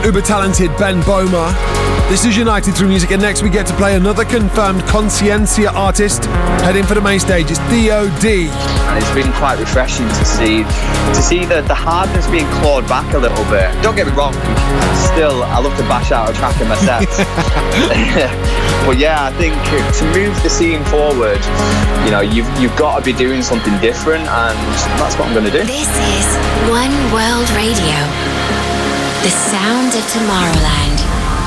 uber-talented Ben Böhmer. This is United Through Music, and next we get to play another confirmed Consciencia artist heading for the main stage. It's D.O.D. And it's been quite refreshing to see the hardness being clawed back a little bit. Don't get me wrong, still I love to bash out a track in my sets. But yeah, I think to move the scene forward, you know, you've got to be doing something different, and that's what I'm going to do. This is One World Radio, the sound of Tomorrowland.